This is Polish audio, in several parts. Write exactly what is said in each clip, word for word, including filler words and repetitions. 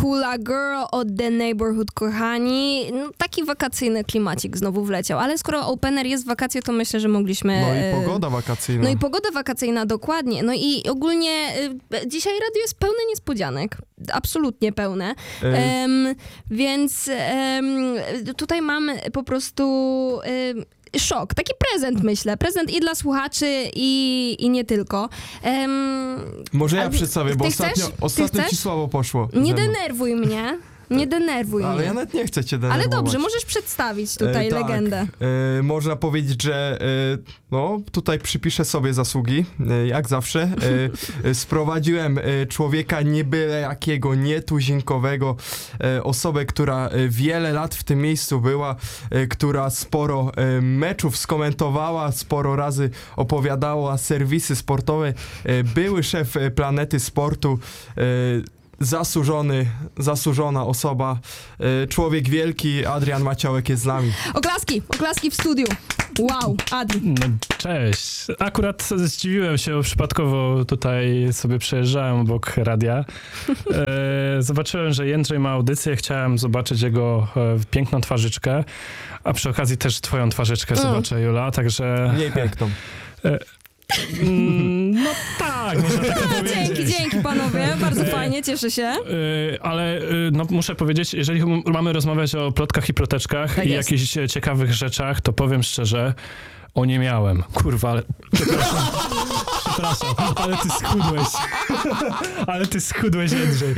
Hula Girl od The Neighborhood, kochani. No, taki wakacyjny klimacik znowu wleciał, ale skoro opener jest w wakacje, to myślę, że mogliśmy... No i pogoda wakacyjna. No i pogoda wakacyjna, dokładnie. No i ogólnie y, dzisiaj radio jest pełne niespodzianek. Absolutnie pełne. E... Um, więc um, tutaj mamy po prostu... Um, szok, taki prezent, myślę. Prezent i dla słuchaczy, i, i nie tylko. Um, Może ja a, przedstawię, bo ostatnio, chcesz? ostatnio ci słabo poszło. Nie denerwuj mnie. Nie denerwuj Ale mnie. ja nawet nie chcę cię denerwować. Ale dobrze, możesz przedstawić tutaj e, tak. legendę. E, można powiedzieć, że e, no, tutaj przypiszę sobie zasługi, e, jak zawsze. E, e, sprowadziłem e, człowieka nie byle jakiego, nietuzinkowego, e, osobę, która e, wiele lat w tym miejscu była, e, która sporo e, meczów skomentowała, sporo razy opowiadała serwisy sportowe, e, były szef e, Planety Sportu, e, zasłużony, zasłużona osoba, y, człowiek wielki, Adrian Maciołek jest z nami. Oklaski, oklaski w studiu. Wow, Adi. No, cześć. Akurat zdziwiłem się, bo przypadkowo tutaj sobie przejeżdżałem obok radia. E, zobaczyłem, że Jędrzej ma audycję, chciałem zobaczyć jego e, piękną twarzyczkę, a przy okazji też twoją twarzyczkę mm. zobaczę, Jula, także... Mniej piękną. E, No tak, można tak powiedzieć. Dzięki, dzięki panowie, bardzo fajnie, cieszę się. Yy, ale yy, no, muszę powiedzieć, jeżeli mamy rozmawiać o plotkach i ploteczkach tak i jest. jakichś ciekawych rzeczach, to powiem szczerze, o nie miałem. Kurwa, ale... Przepraszam, przepraszam, ale ty schudłeś. Ale ty schudłeś, Jędrzej.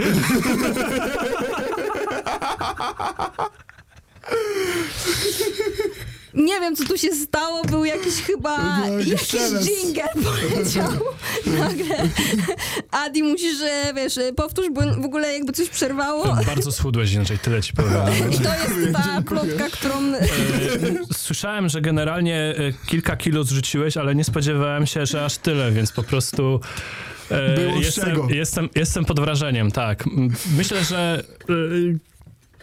Nie wiem, co tu się stało, był jakiś chyba, No, jakiś dżingiel poleciał nagle. Adi, musisz, e, wiesz, powtórz, bo w ogóle jakby coś przerwało. Bardzo schudłeś, Jędrzej, tyle ci powiem. I to jest ta plotka, którą... E, słyszałem, że generalnie e, kilka kilo zrzuciłeś, ale nie spodziewałem się, że aż tyle, więc po prostu... E, Było z jestem, czego. jestem, jestem pod wrażeniem, tak. Myślę, że... E,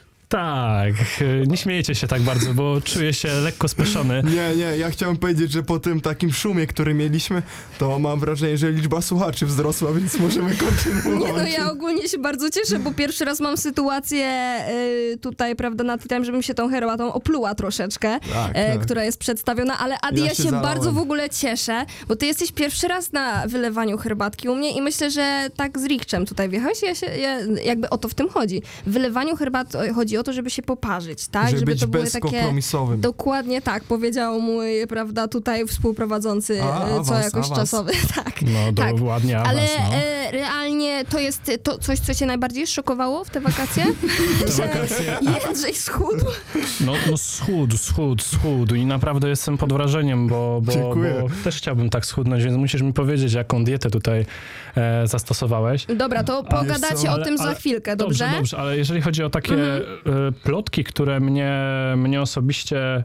Tak, nie śmiejecie się tak bardzo, bo czuję się lekko spieszony. Nie, nie, ja chciałem powiedzieć, że po tym takim szumie, który mieliśmy, to mam wrażenie, że liczba słuchaczy wzrosła, więc możemy kontynuować. Nie, no ja ogólnie się bardzo cieszę, bo pierwszy raz mam sytuację y, tutaj, prawda, na tym, żebym się tą herbatą opluła troszeczkę, Tak, e, tak. która jest przedstawiona, ale Adi, Ja ja się się zalałem. bardzo w ogóle cieszę, bo ty jesteś pierwszy raz na wylewaniu herbatki u mnie i myślę, że tak z rikczem tutaj wjechałeś, ja się, ja, jakby o to w tym chodzi. W wylewaniu herbat chodzi o to, żeby się poparzyć, tak? Żeby, żeby być to były bezkompromisowym. Dokładnie tak, powiedział mój, prawda, tutaj współprowadzący A, e, co awans, jakoś awans. czasowy. Tak, No, do, tak. ładnie awans, Ale no. e, realnie to jest to coś, co cię najbardziej szokowało w te wakacje? Te Że wakacje. Jędrzej schudł? No, no schudł, schudł, schudł i naprawdę jestem pod wrażeniem, bo, bo, Dziękuję. bo też chciałbym tak schudnąć, więc musisz mi powiedzieć, jaką dietę tutaj e, zastosowałeś. Dobra, to pogadacie co, o ale- tym za ale- chwilkę, dobrze? Dobrze, dobrze, ale jeżeli chodzi o takie Mhm. e, plotki, które mnie, mnie osobiście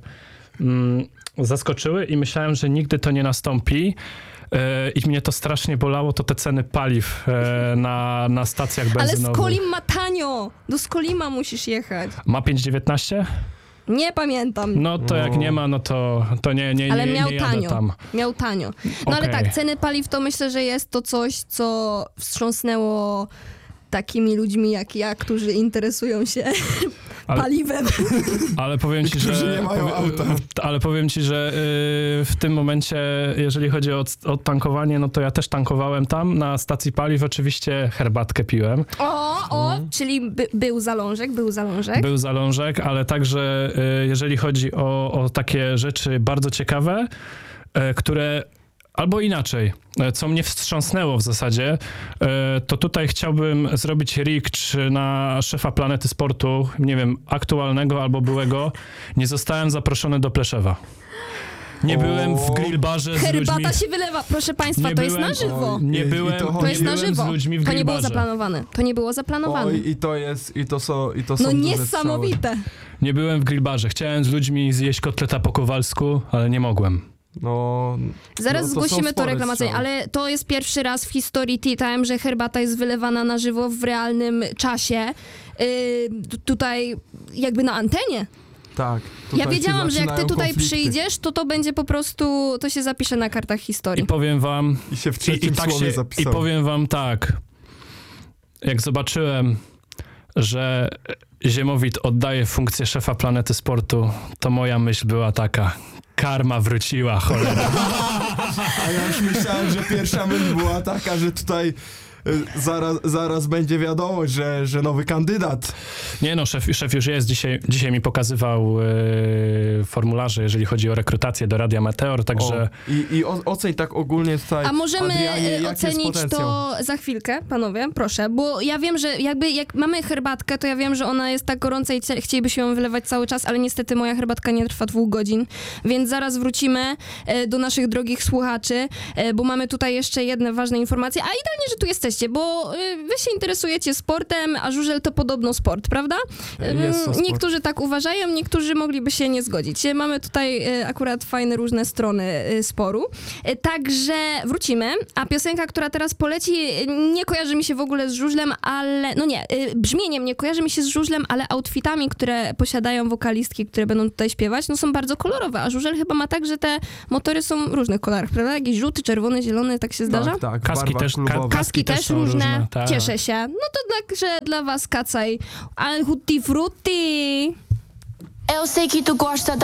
mm, zaskoczyły i myślałem, że nigdy to nie nastąpi, e, i mnie to strasznie bolało, to te ceny paliw e, na, na stacjach Ale benzynowych. Skolim ma tanio! Do Skolima musisz jechać. Ma pięć dziewiętnaście? Nie pamiętam. No to jak No. nie ma, no to, to nie, nie, nie, Ale miał nie jadę tanio. tam. Miał tanio. No ale Okej. tak, ceny paliw to myślę, że jest to coś, co wstrząsnnęło takimi ludźmi jak ja, którzy interesują się Ale- paliwem. Ale powiem ci, Którzy że... nie mają auta. Ale powiem ci, że y, w tym momencie, jeżeli chodzi o, o tankowanie, no to ja też tankowałem tam, na stacji paliw oczywiście herbatkę piłem. O, o, czyli by, był zalążek, był zalążek. Był zalążek, ale także y, jeżeli chodzi o, o takie rzeczy bardzo ciekawe, y, które... Albo inaczej, e, co mnie wstrząsnęło w zasadzie, e, to tutaj chciałbym zrobić rikcz na szefa Planety Sportu, nie wiem, aktualnego albo byłego. Nie zostałem zaproszony do Pleszewa. Nie O. byłem w grill barze z ludźmi. Herbata się wylewa, proszę państwa, Nie to jest byłem- na żywo. Oj, Nie I byłem, to To chodzi- jest nie na byłem żywo. z ludźmi w To grill nie było barze. zaplanowane. To nie było zaplanowane. Oj, i to jest, i to są, i to są No duże niesamowite. Nie byłem w grill barze. Chciałem z ludźmi zjeść kotleta po kowalsku, ale nie mogłem. No, Zaraz no, to są zgłosimy to spore reklamacyjnie, strzały. ale to jest pierwszy raz w historii Tea Time, że herbata jest wylewana na żywo w realnym czasie. Yy, t- tutaj jakby na antenie. Tak. Ja tutaj się wiedziałam, że jak ty zaczynają tutaj konflikty. przyjdziesz, to to będzie po prostu, to się zapisze na kartach I historii. powiem wam... I się w I, trzecim i, tak słowie się, I zapisało. powiem wam tak, jak zobaczyłem że Ziemowit oddaje funkcję szefa Planety Sportu, to moja myśl była taka: karma wróciła, cholera. A ja już myślałem, że pierwsza myśl była taka, że tutaj y, zaraz, zaraz będzie wiadomość, że, że nowy kandydat. Nie no, szef, szef już jest. Dzisiaj, dzisiaj mi pokazywał yy, formularze, jeżeli chodzi o rekrutację do Radia Meteor, także... O, I i o, oceń tak ogólnie tutaj, A możemy Adrianie, e, jaki ocenić jest potencjał? to za chwilkę, panowie, proszę, bo ja wiem, że jakby jak mamy herbatkę, to ja wiem, że ona jest tak gorąca i cie- chcielibyśmy ją wylewać cały czas, ale niestety moja herbatka nie trwa dwóch godzin, więc zaraz wrócimy e, do naszych drogich słuchaczy, e, bo mamy tutaj jeszcze jedne ważne informacje, a idealnie, że tu jesteście, bo e, wy się interesujecie sportem, a żużel to podobno sport, prawda? E, Jest to sport. Niektórzy tak uważają, niektórzy mogliby się nie zgodzić. E, Mamy tutaj e, akurat fajne różne strony e, sporu. E, Także wrócimy, a piosenka, która teraz poleci, e, nie kojarzy mi się w ogóle z żużlem, ale, no nie, e, brzmieniem nie kojarzy mi się z żużlem, ale outfitami, które posiadają wokalistki, które będą tutaj śpiewać, no są bardzo kolorowe, a żużel chyba ma tak, że te motory są w różnych kolorach, prawda? Jakiś żółty, czerwony, zielony, tak się zdarza? Tak, tak, w Kaski barwach też- ka- klubowych. ka- Kaski też też są różne, różne, tak. cieszę się. No to także dla was, Kacaj, al hutti frutti. Eu sei que tu gosta da